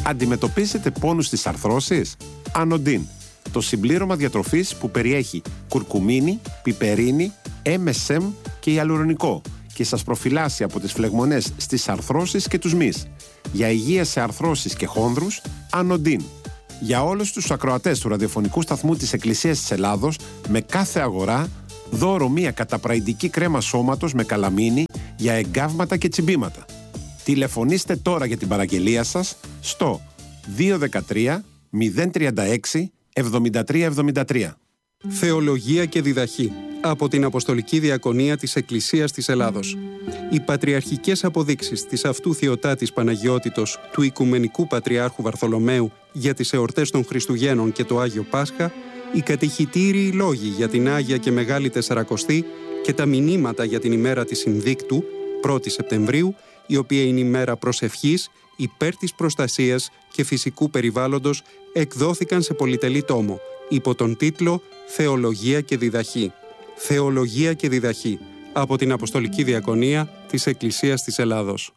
Αντιμετωπίζετε πόνους στις αρθρώσεις? Ανοντίν, το συμπλήρωμα διατροφής που περιέχει κουρκουμίνη, πιπερίνη, MSM και ιαλουρονικό και σας προφυλάσσει από τις φλεγμονές στις αρθρώσεις και τους μυς. Για υγεία σε αρθρώσεις και χόνδρους, Ανοντίν. Για όλους τους ακροατές του ραδιοφωνικού σταθμού της Εκκλησίας της Ελλάδος, με κάθε αγορά, δώρο μία καταπραϊντική κρέμα σώματος με καλαμίνη για εγκάβματα και τσιμπήματα. Τηλεφωνήστε τώρα για την παραγγελία σας στο 213 036 7373. Θεολογία και διδαχή από την Αποστολική Διακονία της Εκκλησίας της Ελλάδος. Οι πατριαρχικές αποδείξεις της αυτού Θεοτάτης Παναγιώτητος του Οικουμενικού Πατριάρχου Βαρθολομαίου για τις εορτές των Χριστουγέννων και το Άγιο Πάσχα, οι κατηχητήριοι λόγοι για την Άγια και Μεγάλη Τεσσαρακοστή και τα μηνύματα για την ημέρα της Ινδίκτου, 1η Σεπτεμβρίου, η οποία είναι ημέρα προσευχής υπέρ της προστασίας και φυσικού περιβάλλοντος, εκδόθηκαν σε πολυτελή τόμο υπό τον τίτλο «Θεολογία και διδαχή». Θεολογία και διδαχή από την Αποστολική Διακονία της Εκκλησίας της Ελλάδος.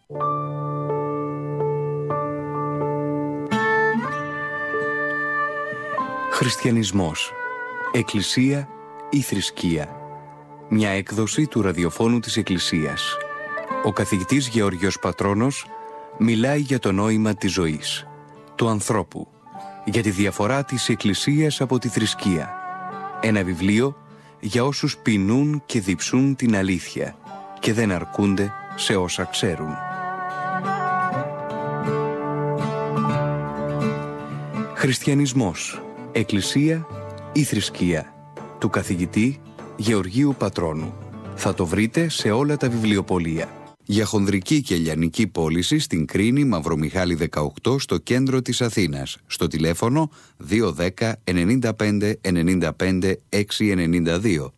Χριστιανισμός, Εκκλησία ή θρησκεία. Μια έκδοση του ραδιοφώνου της Εκκλησίας. Ο καθηγητής Γεώργιος Πατρώνος μιλάει για το νόημα της ζωής, του ανθρώπου, για τη διαφορά της Εκκλησίας από τη θρησκεία. Ένα βιβλίο για όσους πεινούν και διψούν την αλήθεια και δεν αρκούνται σε όσα ξέρουν. Χριστιανισμός, Εκκλησία ή θρησκεία, του καθηγητή Γεωργίου Πατρώνου. Θα το βρείτε σε όλα τα βιβλιοπωλεία. Για χονδρική και λιανική πώληση στην Κρίνη, Μαυρομιχάλη 18, στο κέντρο της Αθήνας, στο τηλέφωνο 210 95 95 692.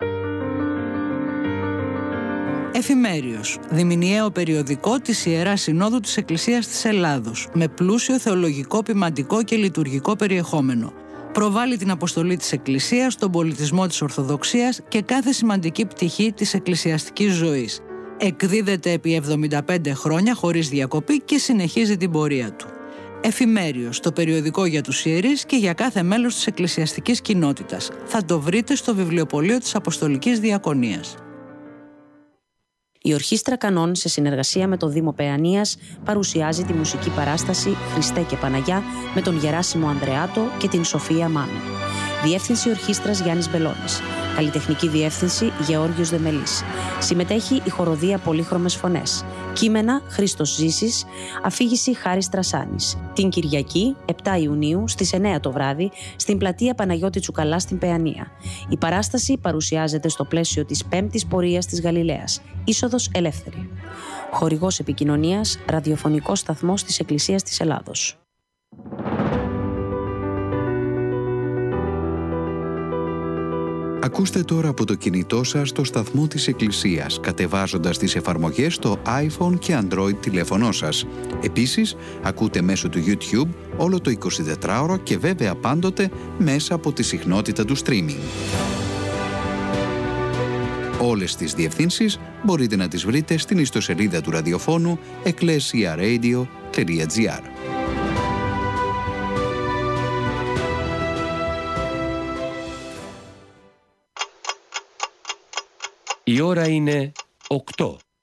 Εφημέριος, διμηνιαίο περιοδικό της Ιεράς Συνόδου της Εκκλησίας της Ελλάδος, με πλούσιο θεολογικό, ποιμαντικό και λειτουργικό περιεχόμενο. Προβάλλει την αποστολή της Εκκλησίας, τον πολιτισμό της Ορθοδοξίας και κάθε σημαντική πτυχή της εκκλησιαστικής ζωής. Εκδίδεται επί 75 χρόνια χωρίς διακοπή και συνεχίζει την πορεία του. Εφημέριος, το περιοδικό για τους ιερείς και για κάθε μέλος της εκκλησιαστικής κοινότητας. Θα το βρείτε στο βιβλιοπωλείο της Αποστολικής Διακονίας. Η Ορχήστρα Κανών, σε συνεργασία με το Δήμο Παιανίας, παρουσιάζει τη μουσική παράσταση «Χριστέ και Παναγιά» με τον Γεράσιμο Ανδρεάτο και την Σοφία Μάνου. Διεύθυνση Ορχήστρας Γιάννης Μπελώνης. Καλλιτεχνική διεύθυνση Γεώργιος Δεμελής. Συμμετέχει η χοροδία Πολύχρωμες Φωνές. Κείμενα Χρήστος Ζήσης. Αφήγηση Χάρης Τρασάνης. Την Κυριακή, 7 Ιουνίου, στις 9 το βράδυ, στην πλατεία Παναγιώτη Τσουκαλά στην Παιανία. Η παράσταση παρουσιάζεται στο πλαίσιο της 5ης Πορείας της Γαλιλαίας. Είσοδος ελεύθερη. Χορηγός επικοινωνίας, ραδιοφωνικός σταθμός της Εκκλησίας της Ελλάδος. Ακούστε τώρα από το κινητό σας το σταθμό της Εκκλησίας, κατεβάζοντας τις εφαρμογές στο iPhone και Android τηλέφωνό σας. Επίσης, ακούτε μέσω του YouTube όλο το 24ωρο και βέβαια πάντοτε μέσα από τη συχνότητα του streaming. Όλες τις διευθύνσεις μπορείτε να τις βρείτε στην ιστοσελίδα του ραδιοφώνου ecclesiaradio.gr. Η ώρα είναι 8.